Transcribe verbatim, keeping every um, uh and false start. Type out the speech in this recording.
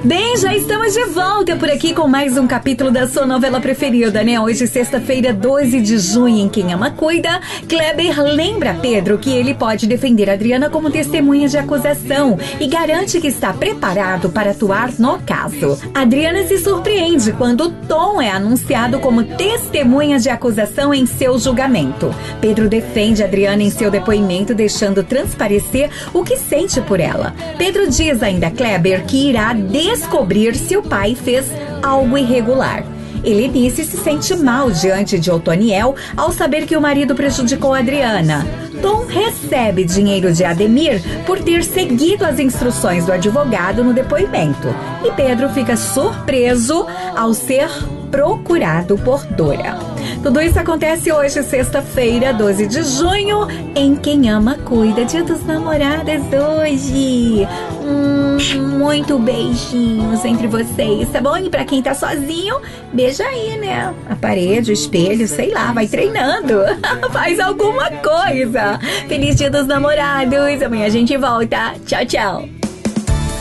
Bem, já estamos de volta por aqui com mais um capítulo da sua novela preferida, né? Hoje, sexta-feira, doze de junho, em Quem Ama Cuida, Kleber lembra Pedro que ele pode defender Adriana como testemunha de acusação e garante que está preparado para atuar no caso. Adriana se surpreende quando Tom é anunciado como testemunha de acusação em seu julgamento. Pedro defende Adriana em seu depoimento, deixando transparecer o que sente por ela. Pedro diz ainda a Kleber que irá descobrir se o pai fez algo irregular. Helenice se sente mal diante de Otoniel ao saber que o marido prejudicou Adriana. Tom recebe dinheiro de Ademir por ter seguido as instruções do advogado no depoimento. E Pedro fica surpreso ao ser procurado por Dora. Tudo isso acontece hoje, sexta-feira, doze de junho, em Quem Ama Cuida. Dia dos Namorados hoje. Hum, muito beijinhos entre vocês, tá bom? E pra quem tá sozinho, beija aí, né? A parede, o espelho, sei lá, vai treinando. Faz alguma coisa. Feliz Dia dos Namorados. Amanhã a gente volta. Tchau, tchau.